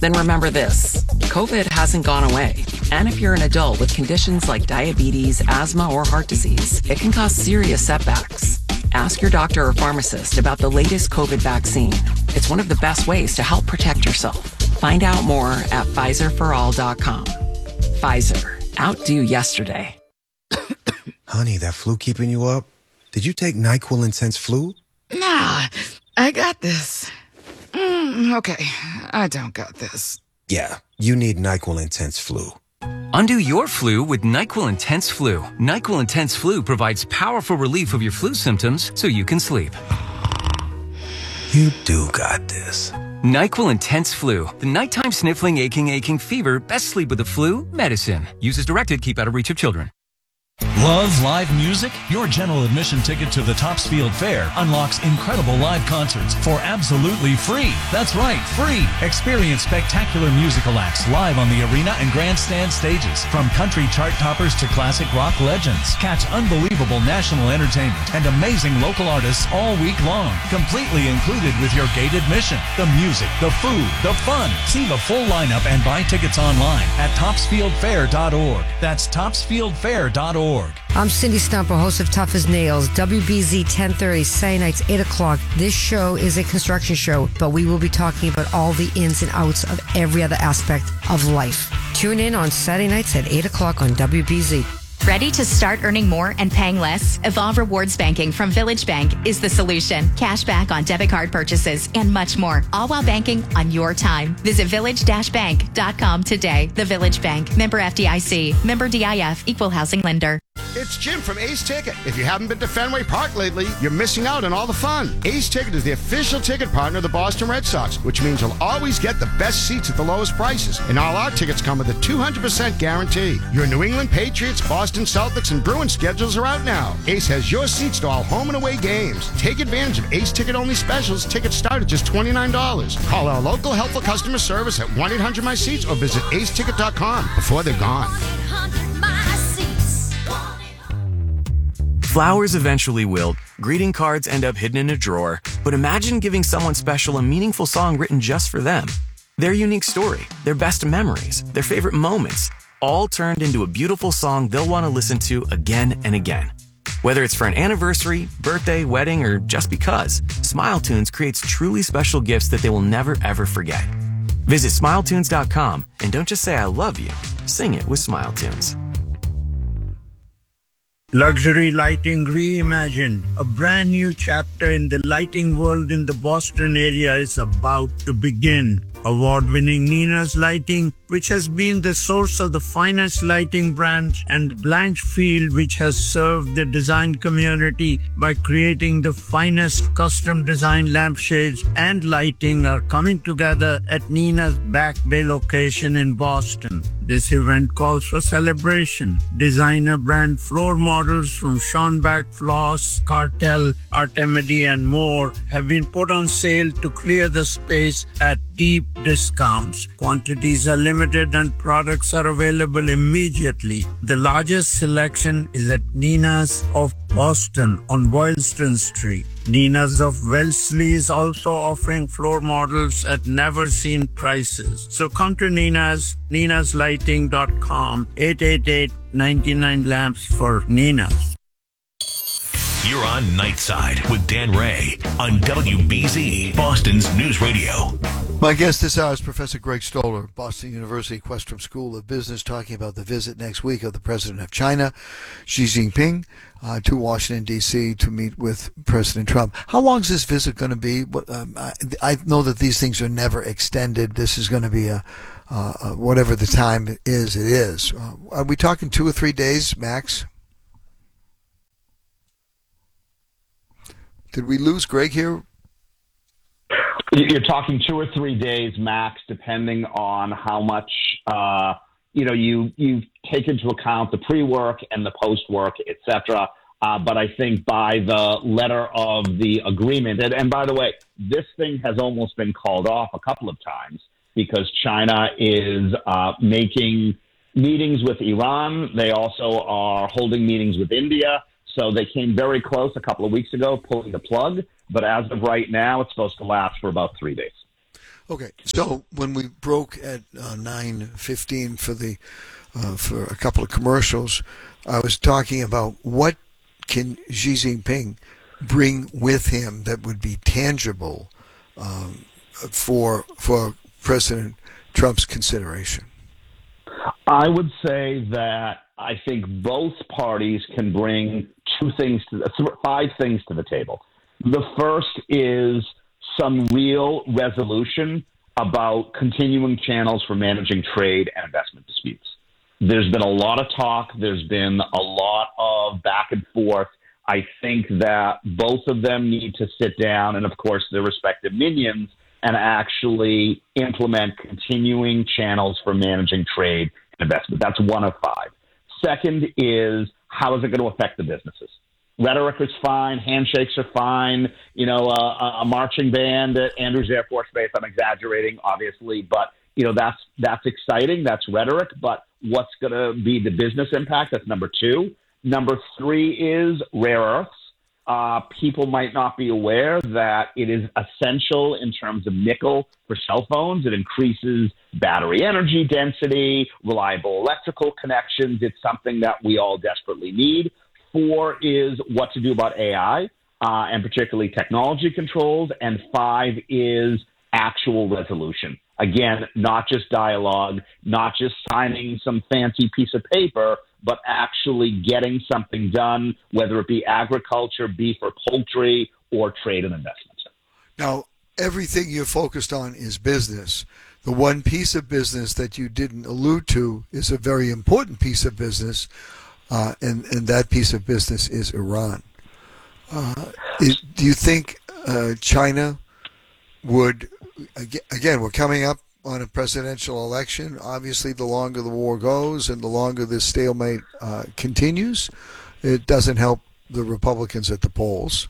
Then remember this, COVID hasn't gone away. And if you're an adult with conditions like diabetes, asthma, or heart disease, it can cause serious setbacks. Ask your doctor or pharmacist about the latest COVID vaccine. It's one of the best ways to help protect yourself. Find out more at PfizerForAll.com. Pfizer, outdo yesterday. Honey, that flu keeping you up? Did you take NyQuil Intense Flu? Nah, I got this. Okay, I don't got this. Yeah, you need NyQuil Intense Flu. Undo your flu with NyQuil Intense Flu. NyQuil Intense Flu provides powerful relief of your flu symptoms so you can sleep. You do got this. NyQuil Intense Flu. The nighttime sniffling, aching fever. Best sleep with the flu medicine. Use as directed. Keep out of reach of children. Love live music? Your general admission ticket to the Topsfield Fair unlocks incredible live concerts for absolutely free. That's right, free. Experience spectacular musical acts live on the arena and grandstand stages. From country chart toppers to classic rock legends. Catch unbelievable national entertainment and amazing local artists all week long. Completely included with your gate admission. The music, the food, the fun. See the full lineup and buy tickets online at topsfieldfair.org. That's topsfieldfair.org. I'm Cindy Stumper, host of Tough as Nails, WBZ 1030, Saturday nights, 8 o'clock. This show is a construction show, but we will be talking about all the ins and outs of every other aspect of life. Tune in on Saturday nights at 8 o'clock on WBZ. Ready to start earning more and paying less? Evolve Rewards Banking from Village Bank is the solution. Cash back on debit card purchases and much more, all while banking on your time. Visit village-bank.com today. The Village Bank. Member FDIC. Member DIF. Equal housing lender. It's Jim from Ace Ticket. If you haven't been to Fenway Park lately, you're missing out on all the fun. Ace Ticket is the official ticket partner of the Boston Red Sox, which means you'll always get the best seats at the lowest prices. And all our tickets come with a 200% guarantee. Your New England Patriots, Boston Celtics, and Bruins schedules are out now. Ace has your seats to all home and away games. Take advantage of Ace Ticket-only specials. Tickets start at just $29. Call our local helpful customer service at 1-800-MY-SEATS or visit aceticket.com before they're gone. Flowers eventually wilt, greeting cards end up hidden in a drawer, but imagine giving someone special a meaningful song written just for them. Their unique story, their best memories, their favorite moments, all turned into a beautiful song they'll want to listen to again and again. Whether it's for an anniversary, birthday, wedding, or just because, SmileTunes creates truly special gifts that they will never ever forget. Visit SmileTunes.com and don't just say I love you, sing it with SmileTunes. Luxury Lighting Reimagined. A brand new chapter in the lighting world in the Boston area is about to begin. Award-winning Nina's Lighting, which has been the source of the finest lighting brands, and Blanchfield, which has served the design community by creating the finest custom design lampshades and lighting, are coming together at Nina's Back Bay location in Boston. This event calls for celebration. Designer brand floor models from Schonbach Floss, Cartel, Artemidi, and more have been put on sale to clear the space at deep discounts. Quantities are limited and products are available immediately. The largest selection is at Nina's of Boston on Boylston Street. Nina's of Wellesley is also offering floor models at never-seen prices. So come to Nina's, ninaslighting.com, 888-99 lamps for Nina's. You're on Nightside with Dan Ray on WBZ, Boston's News Radio. My guest this hour is Professor Greg Stoller, Boston University Questrom School of Business, talking about the visit next week of the President of China, Xi Jinping, to Washington, D.C. to meet with President Trump. How long is this visit going to be? I know that these things are never extended. This is going to be whatever the time is, it is. Are we talking 2 or 3 days max? Did we lose Greg here? You're talking 2 or 3 days max, depending on how much you take into account the pre-work and the post-work, etc. But I think by the letter of the agreement, and by the way, this thing has almost been called off a couple of times because China is making meetings with Iran. They also are holding meetings with India. So they came very close a couple of weeks ago, pulling the plug. But as of right now, it's supposed to last for about 3 days. Okay, so when we broke at 9:15 for a couple of commercials, I was talking about what can Xi Jinping bring with him that would be tangible for President Trump's consideration. I would say that I think both parties can bring five things to the table. The first is some real resolution about continuing channels for managing trade and investment disputes. There's been a lot of talk. There's been a lot of back and forth. I think that both of them need to sit down and, of course, their respective minions and actually implement continuing channels for managing trade and investment. That's one of five. Second is, how is it going to affect the businesses? Rhetoric is fine. Handshakes are fine. You know, a marching band at Andrews Air Force Base. I'm exaggerating, obviously, but you know that's exciting. That's rhetoric. But what's going to be the business impact? That's number two. Number three is rare earths. People might not be aware that it is essential in terms of nickel for cell phones. It increases battery energy density, reliable electrical connections. It's something that we all desperately need. Four is what to do about AI, and particularly technology controls. And five is actual resolution. Again, not just dialogue, not just signing some fancy piece of paper, but actually getting something done, whether it be agriculture, beef or poultry, or trade and investment. Now, everything you're focused on is business. The one piece of business that you didn't allude to is a very important piece of business, and that piece of business is Iran. Do you think China would, again, we're coming up on a presidential election. Obviously, the longer the war goes and the longer this stalemate continues, it doesn't help the Republicans at the polls.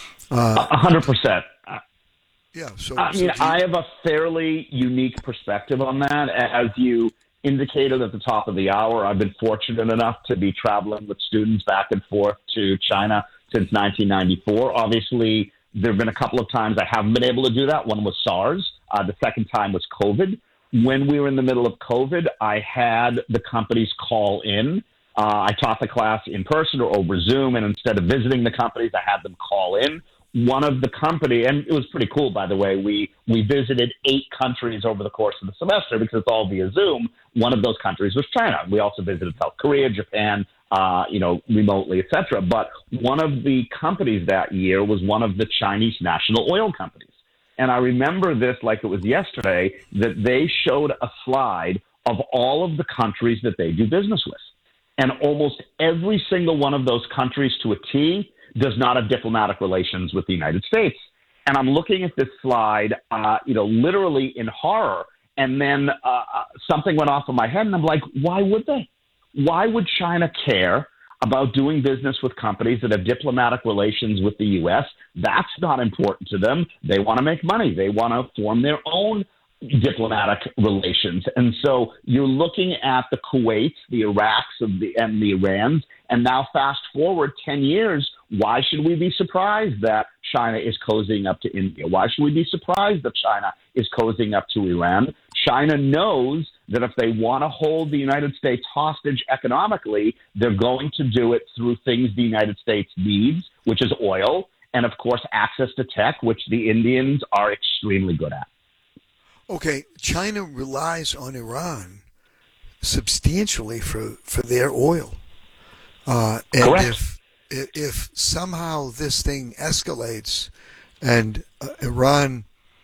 100%. Yeah. I have a fairly unique perspective on that. As you indicated at the top of the hour, I've been fortunate enough to be traveling with students back and forth to China since 1994. Obviously, there have been a couple of times I haven't been able to do that. One was SARS. The second time was COVID. When we were in the middle of COVID, I had the companies call in. I taught the class in person or over Zoom, and instead of visiting the companies, I had them call in. One of the company, and it was pretty cool, by the way, we visited 8 countries over the course of the semester because it's all via Zoom. One of those countries was China. We also visited South Korea, Japan, remotely, etc. But one of the companies that year was one of the Chinese national oil companies. And I remember this like it was yesterday, that they showed a slide of all of the countries that they do business with. And almost every single one of those countries to a T does not have diplomatic relations with the United States. And I'm looking at this slide, literally in horror. And then something went off in my head, and I'm like, why would they? Why would China care about doing business with companies that have diplomatic relations with the U.S.? That's not important to them. They want to make money. They want to form their own diplomatic relations. And so you're looking at the Kuwaits, the Iraqs, and the Irans, and now fast forward 10 years, why should we be surprised that China is cozying up to India? Why should we be surprised that China is cozying up to Iran? China knows that if they want to hold the United States hostage economically, they're going to do it through things the United States needs, which is oil, and of course access to tech, which the Indians are extremely good at. Okay, China relies on Iran substantially for their oil. And Correct. If somehow this thing escalates and Iran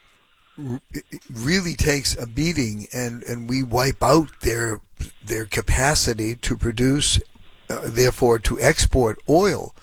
really takes a beating and we wipe out their capacity to produce, therefore to export oil,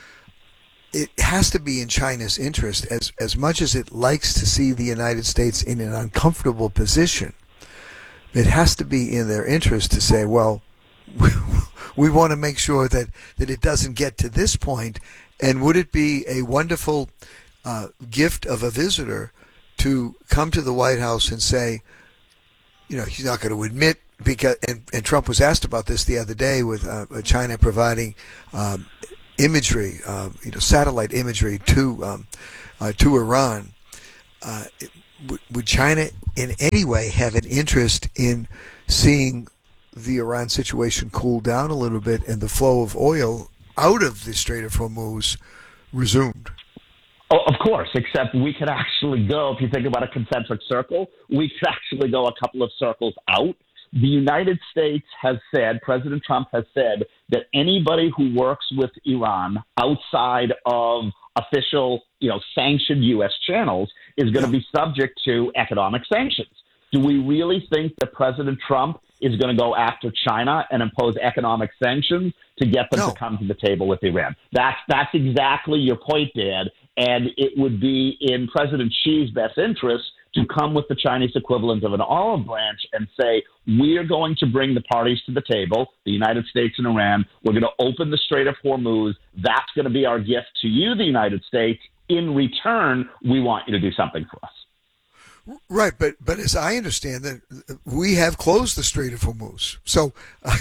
it has to be in China's interest, as much as it likes to see the United States in an uncomfortable position. It has to be in their interest to say, well, we want to make sure that it doesn't get to this point. And would it be a wonderful gift of a visitor to come to the White House and say, he's not going to admit, because and Trump was asked about this the other day with China providing imagery, satellite imagery to Iran. would China in any way have an interest in seeing the Iran situation cool down a little bit and the flow of oil out of the Strait of Hormuz resumed? Oh, of course, except we could actually go, if you think about a concentric circle, we could actually go a couple of circles out. The United States has said, President Trump has said, that anybody who works with Iran outside of official, sanctioned U.S. channels is going to be subject to economic sanctions. Do we really think that President Trump is going to go after China and impose economic sanctions to get them to come to the table with Iran? That's exactly your point, Dad. And it would be in President Xi's best interest to come with the Chinese equivalent of an olive branch and say, we're going to bring the parties to the table, the United States and Iran. We're going to open the Strait of Hormuz. That's going to be our gift to you, the United States. In return, we want you to do something for us. Right, but as I understand that, we have closed the Strait of Hormuz. So,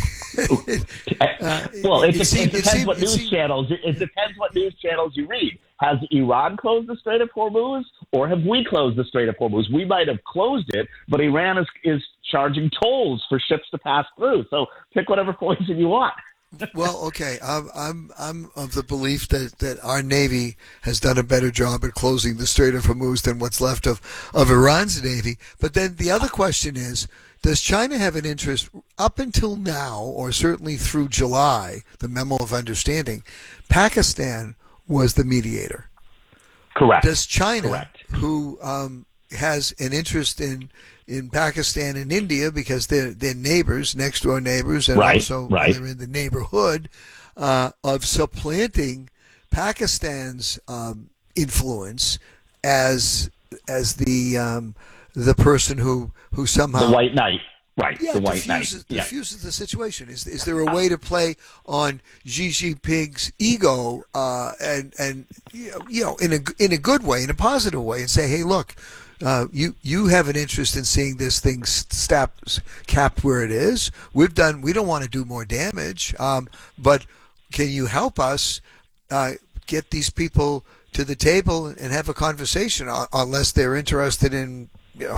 it depends what news channels you read. Has Iran closed the Strait of Hormuz, or have we closed the Strait of Hormuz? We might have closed it, but Iran is charging tolls for ships to pass through. So pick whatever poison you want. Well, okay, I'm of the belief that our Navy has done a better job at closing the Strait of Hormuz than what's left of Iran's Navy. But then the other question is, does China have an interest up until now, or certainly through July, the Memo of Understanding, Pakistan was the mediator? Correct. Does China, who has an interest in Pakistan and India because they're neighbors, next door neighbors, and also they're in the neighborhood of supplanting Pakistan's influence as the person who somehow the White Knight. Right, yeah, the White Knight. Diffuses the situation. Is there a way to play on Xi Jinping's ego and in a good way, in a positive way, and say, hey, look, you have an interest in seeing this thing capped where it is. We don't want to do more damage, but can you help us get these people to the table and have a conversation, unless they're interested in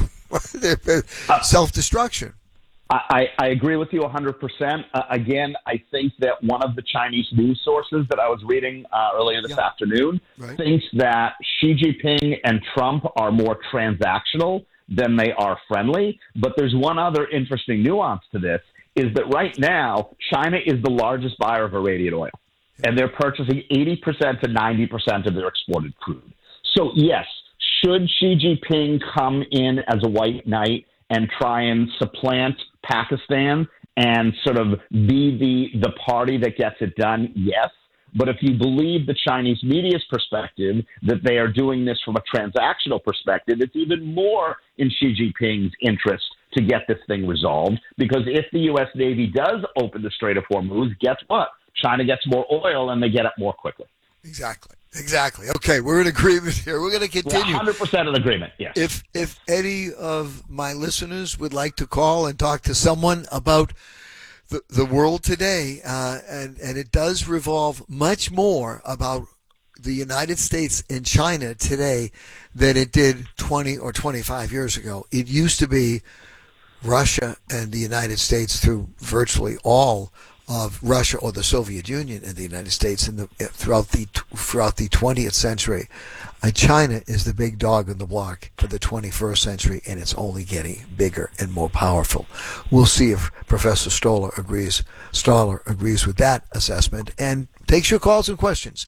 self-destruction? I agree with you 100%. Again, I think that one of the Chinese news sources that I was reading earlier this afternoon thinks that Xi Jinping and Trump are more transactional than they are friendly. But there's one other interesting nuance to this, is that right now, China is the largest buyer of Iranian oil, and they're purchasing 80% to 90% of their exported crude. So, yes, should Xi Jinping come in as a white knight and try and supplant Pakistan and sort of be the party that gets it done? Yes. But if you believe the Chinese media's perspective that they are doing this from a transactional perspective, it's even more in Xi Jinping's interest to get this thing resolved. Because if the U.S. Navy does open the Strait of Hormuz, guess what? China gets more oil and they get it more quickly. Exactly. Okay, we're in agreement here. We're going to continue. 100% in agreement, yes. If any of my listeners would like to call and talk to someone about the world today, and it does revolve much more about the United States and China today than it did 20 or 25 years ago. It used to be Russia and the United States through virtually all of Russia or the Soviet Union and the United States throughout the 20th century. China is the big dog in the block for the 21st century, and it's only getting bigger and more powerful. We'll see if Professor Stoller agrees with that assessment and takes your calls and questions.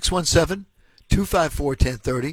617-254-1030,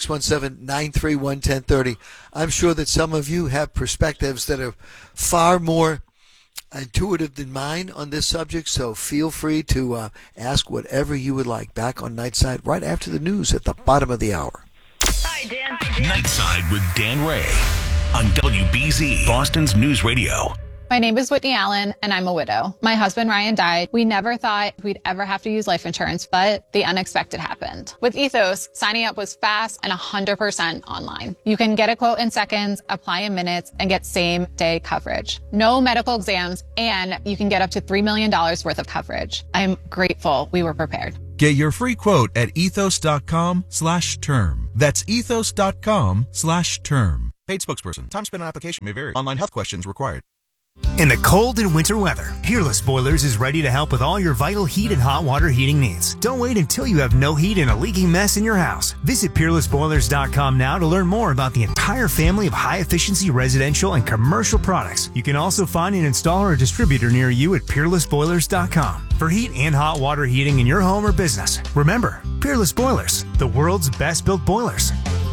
617-931-1030. I'm sure that some of you have perspectives that are far more intuitive than mine on this subject, so feel free to ask whatever you would like. Back on Nightside right after the news at the bottom of the hour. Hi, Dan. Nightside with Dan Ray on WBZ, Boston's News Radio. My name is Whitney Allen, and I'm a widow. My husband, Ryan, died. We never thought we'd ever have to use life insurance, but the unexpected happened. With Ethos, signing up was fast and 100% online. You can get a quote in seconds, apply in minutes, and get same-day coverage. No medical exams, and you can get up to $3 million worth of coverage. I'm grateful we were prepared. Get your free quote at ethos.com/term. That's ethos.com/term. Paid spokesperson. Time spent on application may vary. Online health questions required. In the cold and winter weather, Peerless Boilers is ready to help with all your vital heat and hot water heating needs. Don't wait until you have no heat and a leaking mess in your house. Visit PeerlessBoilers.com now to learn more about the entire family of high-efficiency residential and commercial products. You can also find an installer or distributor near you at PeerlessBoilers.com for heat and hot water heating in your home or business. Remember, Peerless Boilers, the world's best-built boilers.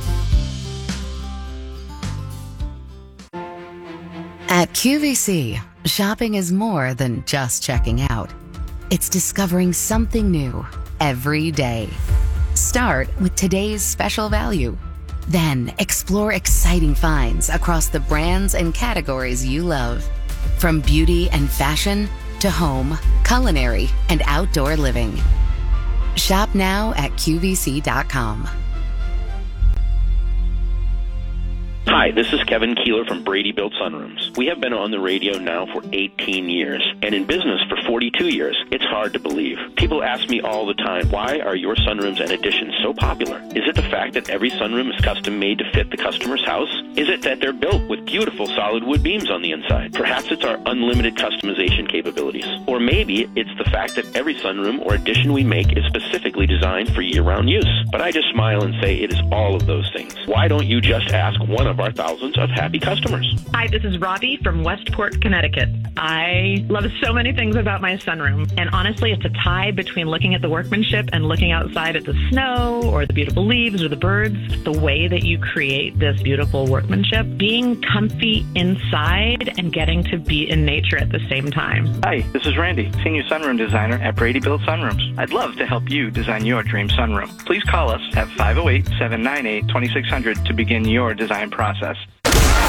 At QVC, shopping is more than just checking out. It's discovering something new every day. Start with today's special value. Then explore exciting finds across the brands and categories you love. From beauty and fashion to home, culinary, and outdoor living. Shop now at QVC.com. Hi, this is Kevin Keeler from Brady Built Sunrooms. We have been on the radio now for 18 years and in business for 42 years. It's hard to believe. People ask me all the time, why are your sunrooms and additions so popular? Is it the fact that every sunroom is custom made to fit the customer's house? Is it that they're built with beautiful solid wood beams on the inside? Perhaps it's our unlimited customization capabilities. Or maybe it's the fact that every sunroom or addition we make is specifically designed for year-round use. But I just smile and say it is all of those things. Why don't you just ask one of our thousands of happy customers? Hi, this is Robbie from Westport, Connecticut. I love so many things about my sunroom, and honestly, it's a tie between looking at the workmanship and looking outside at the snow or the beautiful leaves or the birds. The way that you create this beautiful workmanship, being comfy inside and getting to be in nature at the same time. Hi, this is Randy, Senior Sunroom Designer at Brady Built Sunrooms. I'd love to help you design your dream sunroom. Please call us at 508-798-2600 to begin your design process.